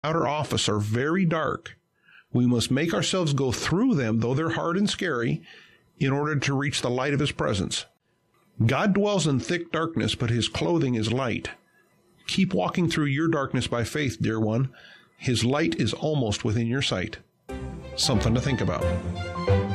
outer office are very dark. We must make ourselves go through them, though they're hard and scary, in order to reach the light of His presence. God dwells in thick darkness, but His clothing is light. Keep walking through your darkness by faith, dear one. His light is almost within your sight. Something to think about.